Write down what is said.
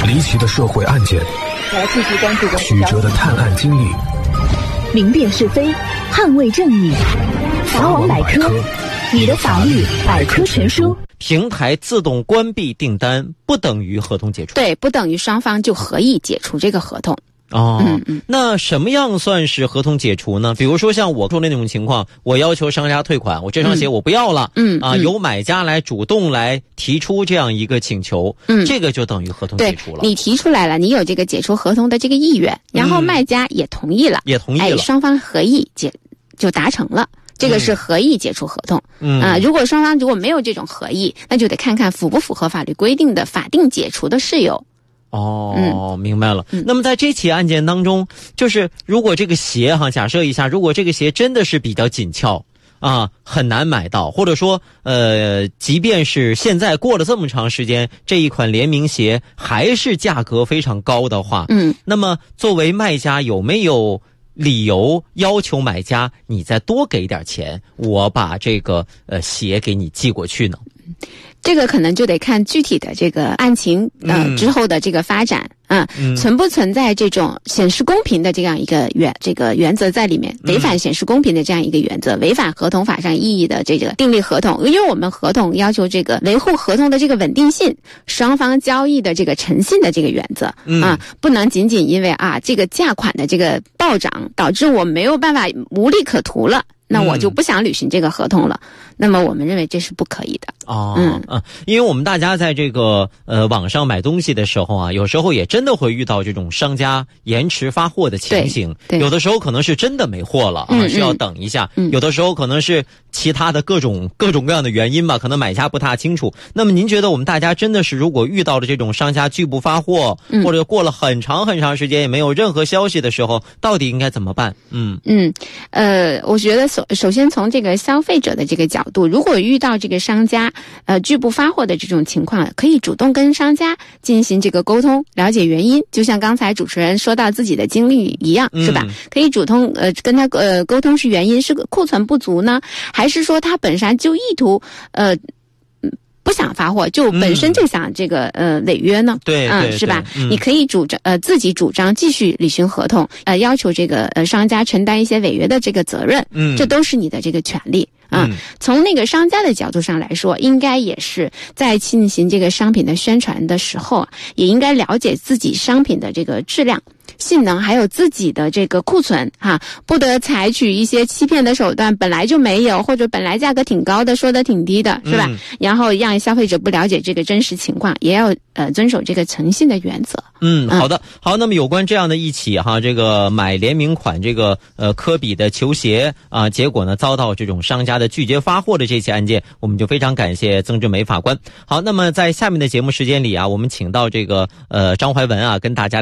离奇的社会案件， 来继续关注曲折的探案经历， 明辨是非，捍卫正义。法网百科，你的法律百科全书。 平台自动关闭订单不等于合同解除？ 对，不等于双方就合意解除这个合同。 那什么样算是合同解除呢？比如说像我说的那种情况，我要求商家退款，我这双鞋我不要了，由买家来主动来提出这样一个请求，这个就等于合同解除了。 对，你提出来了，你有这个解除合同的这个意愿，然后卖家也同意了，双方合意就达成了。这个是合意解除合同。如果双方如果没有这种合意，那就得看看符不符合法律规定的法定解除的事由。 明白了。那么在这起案件当中，就是如果这个鞋假设一下，如果这个鞋真的是比较紧俏很难买到，或者说即便是现在过了这么长时间，这一款联名鞋还是价格非常高的话，那么作为卖家有没有理由要求买家你再多给点钱，我把这个鞋给你寄过去呢？ 这个可能就得看具体的这个案情之后的这个发展存不存在这种显示公平的这样一个原则在里面，违反显示公平的这样一个原则，违反合同法上意义的这个订立合同。因为我们合同要求这个维护合同的这个稳定性，双方交易的这个诚信的这个原则不能仅仅因为这个价款的这个暴涨导致我没有办法无利可图了，那我就不想履行这个合同了。那么我们认为这是不可以的。 因为我们大家在这个网上买东西的时候有时候也真的会遇到这种商家延迟发货的情形。有的时候可能是真的没货了需要等一下。有的时候可能是其他的各种各样的原因吧，可能买家不太清楚。那么您觉得我们大家真的是如果遇到了这种商家拒不发货，或者过了很长时间也没有任何消息的时候，到底应该怎么办？ 我觉得首先从这个消费者的这个角度，如果遇到这个商家拒不发货的这种情况，可以主动跟商家进行这个沟通，了解原因。就像刚才主持人说到自己的经历一样，是吧？可以主动跟他沟通，是原因是库存不足呢，还是说他本身就意图不想发货，就本身就想这个违约呢？对，是吧？你可以自己主张继续履行合同，要求这个商家承担一些违约的这个责任，这都是你的这个权利。从那个商家的角度上来说，应该也是在进行这个商品的宣传的时候也应该了解自己商品的这个质量、性能，还有自己的这个库存不得采取一些欺骗的手段，本来就没有，或者本来价格挺高的说的挺低的，是吧？然后让消费者不了解这个真实情况，也要遵守这个诚信的原则。 好，那么有关这样的一起这个买联名款这个科比的球鞋结果呢遭到这种商家的拒绝发货的这起案件，我们就非常感谢曾志梅法官。好，那么在下面的节目时间里我们请到这个张怀文跟大家